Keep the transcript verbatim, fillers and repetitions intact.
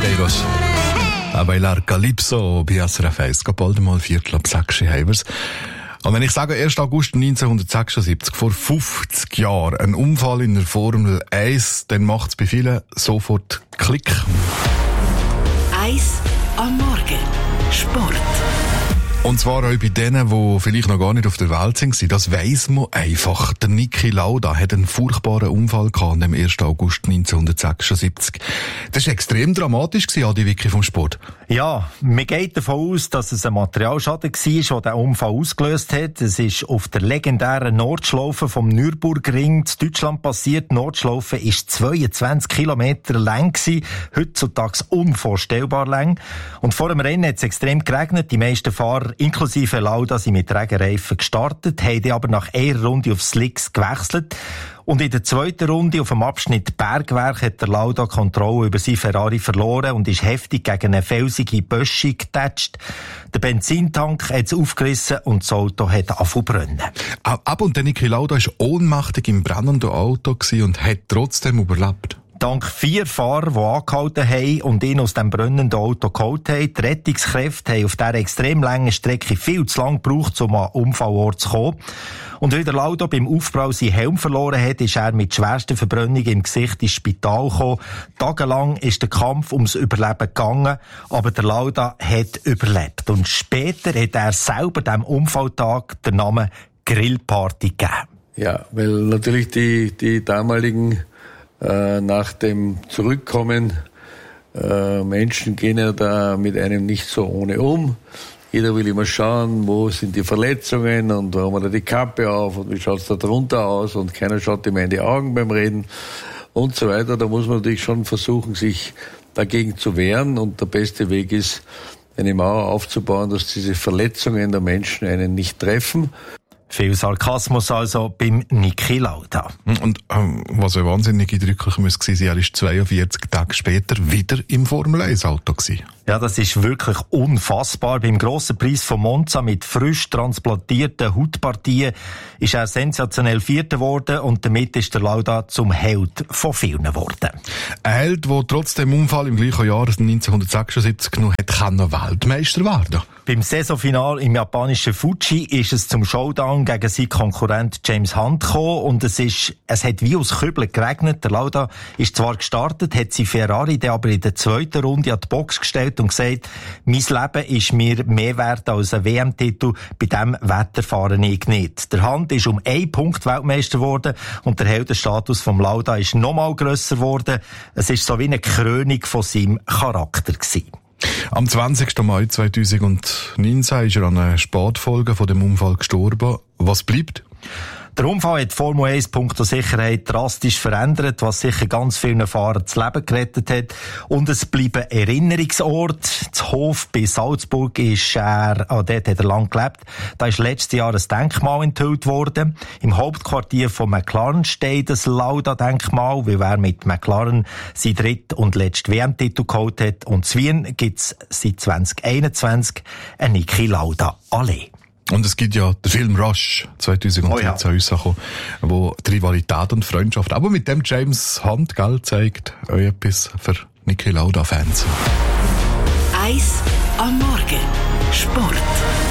Caballeros. A bailar Calypso bei S R F eins. Bald mal Viertel ab sechs haben wir's. Und wenn ich sage ersten August neunzehnhundertsechsundsiebzig, vor fünfzig Jahren, ein Unfall in der Formel eins, dann macht's bei vielen sofort Klick. Eins am Morgen. Sport. Und zwar auch bei denen, die vielleicht noch gar nicht auf der Welt sind. Das weiss man einfach. Der Niki Lauda hat einen furchtbaren Unfall gehabt am ersten August neunzehnhundertsechsundsiebzig. Das war extrem dramatisch, Adi Wicki vom Sport. Ja, man geht davon aus, dass es ein Materialschaden war, der den Unfall ausgelöst hat. Es ist auf der legendären Nordschlaufe vom Nürburgring in Deutschland passiert. Die Nordschlaufe war zweiundzwanzig Kilometer lang, heutzutage unvorstellbar lang. Und vor dem Rennen hat es extrem geregnet. Die meisten Fahrer, inklusive Lauda, sind mit Regenreifen gestartet, haben dann aber nach einer Runde auf Slicks gewechselt. Und in der zweiten Runde auf dem Abschnitt Bergwerk hat der Lauda Kontrolle über seinen Ferrari verloren und ist heftig gegen eine felsige Böschung getatscht. Der Benzintank hat es aufgerissen und das Auto hat angefangen zu brennen. Ab und dann Niki Lauda war ohnmächtig im brennenden Auto und hat trotzdem überlebt. Dank vier Fahrer, die angehalten haben und ihn aus dem brennenden Auto geholt haben. Die Rettungskräfte haben auf dieser extrem langen Strecke viel zu lange gebraucht, um an den Unfallort zu kommen. Und weil der Lauda beim Aufprall seinen Helm verloren hat, ist er mit schwersten Verbrennungen im Gesicht ins Spital gekommen. Tagelang ist der Kampf ums Überleben gegangen, aber der Lauda hat überlebt. Und später hat er selber dem Unfalltag den Namen Grillparty gegeben. Ja, weil natürlich die, die damaligen Äh, nach dem Zurückkommen, äh, Menschen gehen ja da mit einem nicht so ohne um. Jeder will immer schauen, wo sind die Verletzungen und warum hat er die Kappe auf und wie schaut's da drunter aus und keiner schaut ihm in die Augen beim Reden und so weiter. Da muss man natürlich schon versuchen, sich dagegen zu wehren und der beste Weg ist, eine Mauer aufzubauen, dass diese Verletzungen der Menschen einen nicht treffen. Viel Sarkasmus also beim Niki Lauda. Und ähm, was ja wahnsinnig eindrücklich muss gewesen sein, er war zweiundvierzig Tage später wieder im Formel eins Auto gewesen. Ja, das ist wirklich unfassbar. Beim grossen Preis von Monza mit frisch transplantierten Hautpartien ist er sensationell Vierter geworden und damit ist der Lauda zum Held von vielen geworden. Ein Held, der trotz dem Unfall im gleichen Jahr neunzehnhundertsechsundsiebzig noch hat können Weltmeister werden. Beim Saisonfinal im japanischen Fuji ist es zum Showdown gegen seinen Konkurrent James Hunt gekommen und es ist, es hat wie aus Kübeln geregnet. Der Lauda ist zwar gestartet, hat sein Ferrari dann aber in der zweiten Runde an die Box gestellt und gesagt, mein Leben ist mir mehr wert als ein W M-Titel, bei diesem Wetter fahre ich nicht. Der Hunt ist um einen Punkt Weltmeister geworden und der Heldenstatus vom Lauda ist nochmal grösser geworden. Es ist so wie eine Krönung von seinem Charakter gewesen. Am zwanzigsten Mai zweitausendneunzehn ist er an einer Spätfolge von dem Unfall gestorben. Was bleibt? Der Unfall hat Formel eins punkto Sicherheit drastisch verändert, was sicher ganz vielen Fahrern das Leben gerettet hat. Und es bleiben Erinnerungsort. Das Hof bei Salzburg ist er, ah, dort hat er lang gelebt. Da ist letztes Jahr ein Denkmal enthüllt worden. Im Hauptquartier von McLaren steht das Lauda-Denkmal, weil er mit McLaren seinen dritten und letzten W M-Titel geholt hat. Und in Wien gibt es seit zwanzig einundzwanzig eine Niki Lauda-Allee. Und es gibt ja den Film Rush zweitausendvierzehn oh ja. rausgekommen, wo die Rivalität und Freundschaft, aber mit dem James Hunt, gell, zeigt auch etwas für Niki Lauda-Fans. Eins am Morgen. Sport.